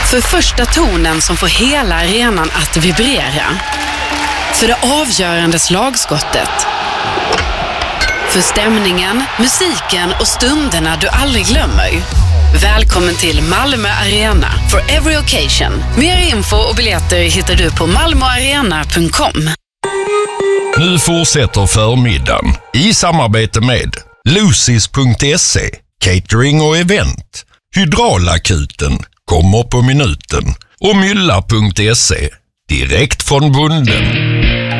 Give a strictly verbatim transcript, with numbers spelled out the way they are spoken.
För första tonen som får hela arenan att vibrera. För det avgörande slagskottet. För stämningen, musiken och stunderna du aldrig glömmer. Välkommen till Malmö Arena for every occasion. Mer info och biljetter hittar du på malmoarena punkt com. Nu fortsätter förmiddagen i samarbete med Lucis punkt se, catering och event, Hydraulakuten, kommer på minuten och Mylla punkt se, direkt från bunden.